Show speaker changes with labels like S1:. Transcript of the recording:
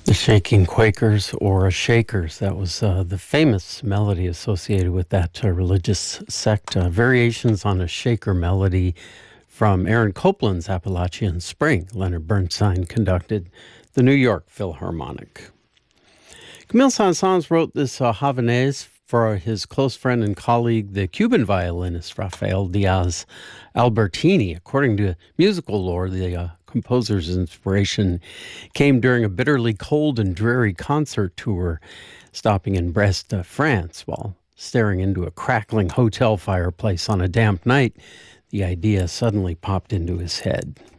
S1: The Shaking Quakers or Shakers. That was the famous melody associated with that religious sect. Variations on a Shaker melody from Aaron Copland's Appalachian Spring. Leonard Bernstein conducted the New York Philharmonic. Camille Saint-Saëns wrote this Havanaise for his close friend and colleague, the Cuban violinist Rafael Diaz Albertini. According to musical lore, the composer's inspiration came during a bitterly cold and dreary concert tour, stopping in Brest, France, while staring into a crackling hotel fireplace on a damp night. The idea suddenly popped into his head.